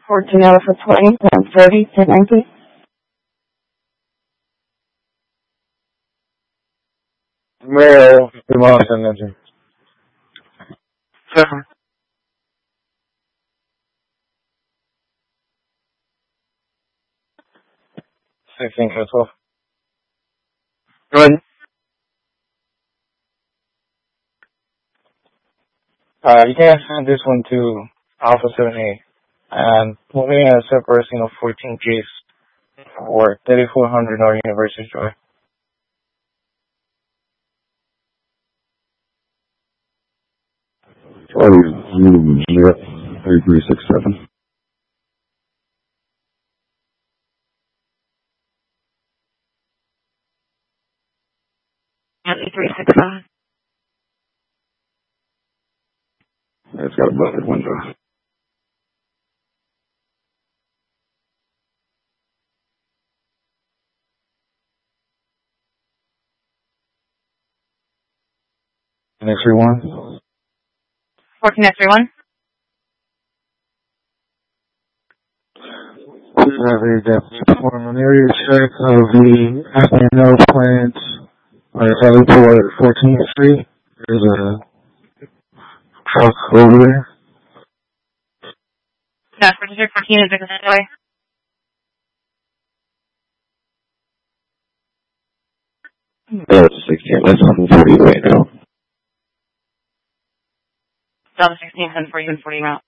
14 Alpha 20, 30, 1090. Mero, Demonson, Sure. 16 for 12. Go ahead. You can send this one to Alpha 7A. And we're going to separate 14 Gs for 3400 North University Drive. Charlie, 3367. Charlie 365. It's got a buttered window. Next one. 14 X31. Please have a deputy perform an area check of the FNL plants. Charlie for 14th Street. There's a truck over there. No, for District 14 is Dickinson Highway. That's 16. That's on 40 right now. Delta 16 10 for you and 40 route.